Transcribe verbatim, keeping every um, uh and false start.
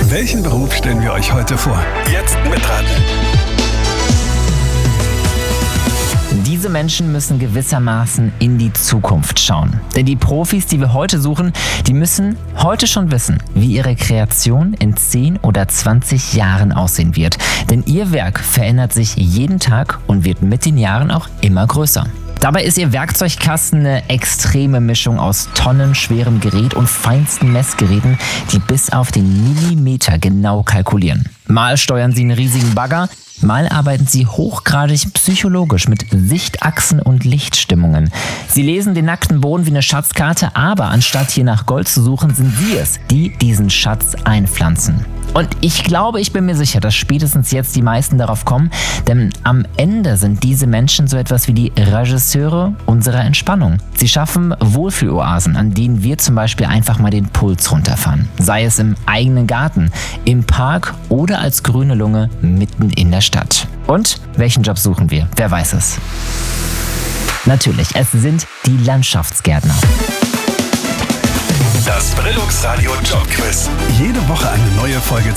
Welchen Beruf stellen wir euch heute vor? Jetzt mitraten. Diese Menschen müssen gewissermaßen in die Zukunft schauen. Denn die Profis, die wir heute suchen, die müssen heute schon wissen, wie ihre Kreation in zehn oder zwanzig Jahren aussehen wird. Denn ihr Werk verändert sich jeden Tag und wird mit den Jahren auch immer größer. Dabei ist ihr Werkzeugkasten eine extreme Mischung aus tonnenschwerem Gerät und feinsten Messgeräten, die bis auf den Millimeter genau kalkulieren. Mal steuern sie einen riesigen Bagger, mal arbeiten sie hochgradig psychologisch mit Sichtachsen und Lichtstimmungen. Sie lesen den nackten Boden wie eine Schatzkarte, aber anstatt hier nach Gold zu suchen, sind sie es, die diesen Schatz einpflanzen. Und ich glaube, ich bin mir sicher, dass spätestens jetzt die meisten darauf kommen, denn am Ende sind diese Menschen so etwas wie die Regisseure unserer Entspannung. Sie schaffen Wohlfühloasen, an denen wir zum Beispiel einfach mal den Puls runterfahren. Sei es im eigenen Garten, im Park oder als grüne Lunge mitten in der Stadt. Und welchen Job suchen wir? Wer weiß es? Natürlich, es sind die Landschaftsgärtner. Das Brillux Radio Jobquiz. Jede Woche eine neue Folge